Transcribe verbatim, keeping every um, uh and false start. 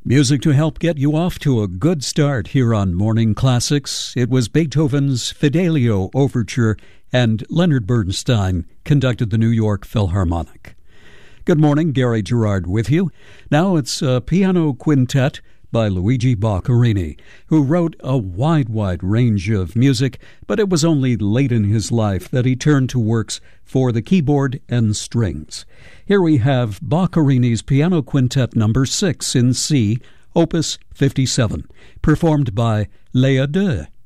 Music to help get you off to a good start here on Morning Classics. It was Beethoven's Fidelio Overture, and Leonard Bernstein conducted the New York Philharmonic. Good morning, Gary Gerard with you. Now it's a piano quintet by Luigi Boccherini, who wrote a wide, wide range of music, but it was only late in his life that he turned to works for the keyboard and strings. Here we have Boccherini's Piano Quintet number six in C, Opus fifty-seven, performed by Léa Deux.